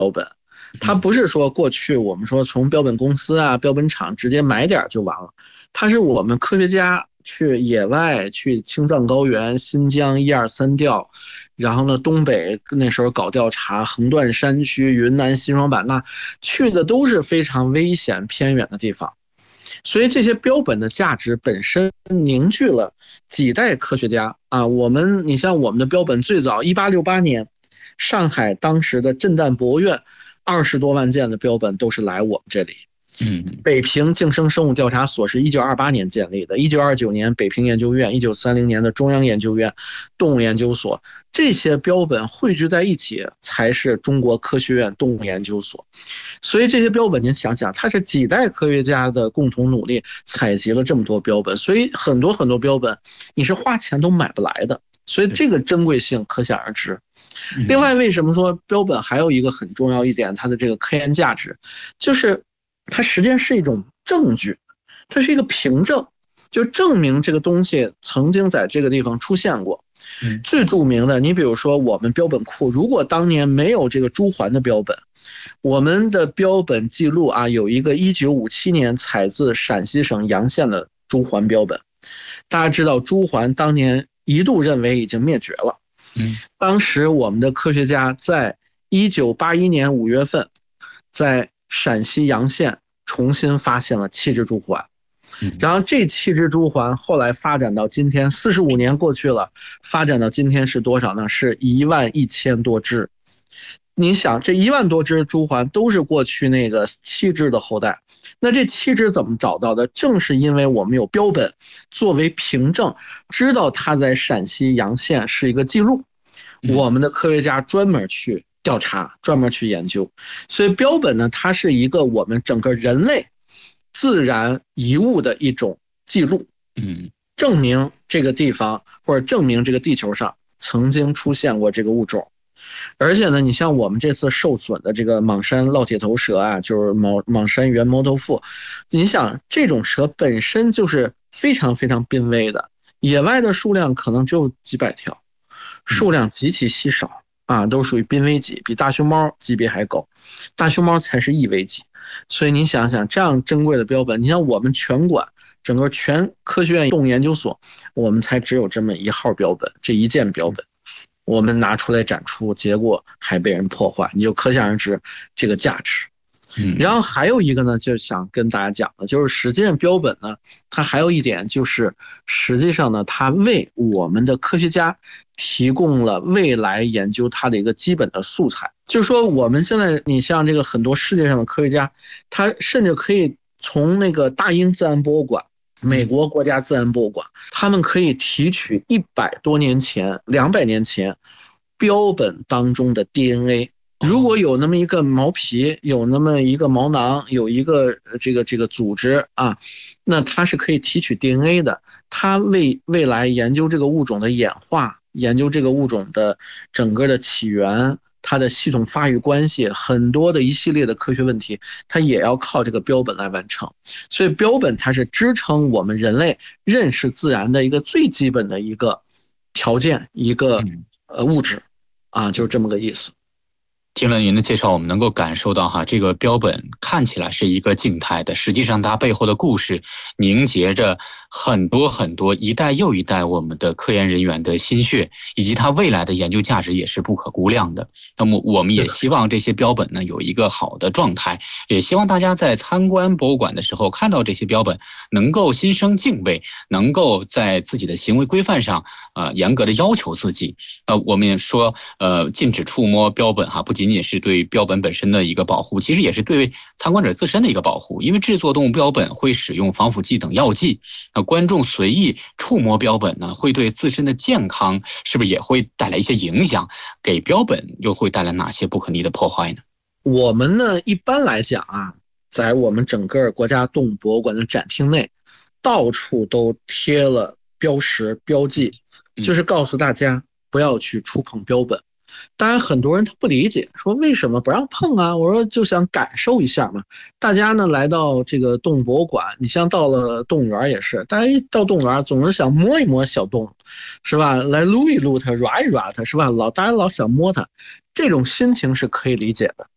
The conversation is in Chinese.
本。它不是说过去我们说从标本公司啊、标本厂直接买点就完了，它是我们科学家去野外，去青藏高原、新疆1、2、3调，然后呢东北那时候搞调查，横断山区、云南西双版纳，去的都是非常危险偏远的地方。所以这些标本的价值本身凝聚了几代科学家啊。你像我们的标本最早1868年，上海当时的震旦博物院20多万件的标本都是来我们这里。北平竞生生物调查所是1928年建立的，1929年北平研究院，1930年的中央研究院动物研究所，这些标本汇聚在一起才是中国科学院动物研究所。所以这些标本您想想，它是几代科学家的共同努力采集了这么多标本，所以很多标本你是花钱都买不来的，所以这个珍贵性可想而知。另外，为什么说标本还有一个很重要一点，它的这个科研价值，就是它实际上是一种证据，它是一个凭证，就证明这个东西曾经在这个地方出现过。最著名的，你比如说我们标本库，如果当年没有这个朱鹮的标本，我们的标本记录啊，有一个1957年采自陕西省洋县的朱鹮标本。大家知道朱鹮当年一度认为已经灭绝了。当时我们的科学家在1981年5月份，在陕西洋县重新发现了7只朱鹮。然后这7只朱鹮后来发展到今天，45年过去了，发展到今天是多少呢？是11000多只。你想，这1万多只朱鹮都是过去那个7只的后代。那这7只怎么找到的？正是因为我们有标本作为凭证，知道它在陕西洋县是一个记录，我们的科学家专门去调查，专门去研究。所以标本呢，它是一个我们整个人类自然遗物的一种记录，证明这个地方或者证明这个地球上曾经出现过这个物种。而且呢，你像我们这次受损的这个莽山烙铁头蛇啊，就是莽山原猫头腹，你想这种蛇本身就是非常非常濒危的，野外的数量可能只有几百条，数量极其稀少啊，都属于濒危级，比大熊猫级别还高，大熊猫才是易危级。所以你想想，这样珍贵的标本，你像我们全馆整个全科学院动物研究所，我们才只有这么1号标本，这1件标本我们拿出来展出，结果还被人破坏，你就可想而知这个价值。然后还有一个呢，就想跟大家讲的，就是实际上标本呢，它还有一点就是，实际上呢，它为我们的科学家提供了未来研究它的一个基本的素材。就是说我们现在你像这个很多世界上的科学家，他甚至可以从那个大英自然博物馆、美国国家自然博物馆，他们可以提取100多年前、200年前标本当中的 DNA。如果有那么一个毛皮，有那么一个毛囊，有一个这个组织啊，那它是可以提取 DNA 的。它为未来研究这个物种的演化，研究这个物种的整个的起源，它的系统发育关系，很多的一系列的科学问题，它也要靠这个标本来完成。所以标本它是支撑我们人类认识自然的一个最基本的一个条件，一个物质啊，就是这么个意思。 听了您的介绍，我们能够感受到哈，这个标本看起来是一个静态的，实际上它背后的故事凝结着很多一代又一代我们的科研人员的心血，以及它未来的研究价值也是不可估量的。那么我们也希望这些标本呢有一个好的状态，也希望大家在参观博物馆的时候看到这些标本，能够心生敬畏，能够在自己的行为规范上严格的要求自己。我们也说禁止触摸标本哈，不仅仅是对标本本身的一个保护，其实也是对参观者自身的一个保护。因为制作动物标本会使用防腐剂等药剂，观众随意触摸标本呢，会对自身的健康是不是也会带来一些影响？给标本又会带来哪些不可逆的破坏呢？ 我们呢一般来讲啊，在我们整个国家动物博物馆的展厅内，到处都贴了标识标记，就是告诉大家不要去触碰标本。当然很多人他不理解，说为什么不让碰啊？我说就想感受一下嘛。大家呢来到这个动物博物馆，你像到了动物园也是，大家一到动物园总是想摸一摸小动物，是吧？来撸一撸它，抓一抓它，是吧？大家老想摸它，这种心情是可以理解的。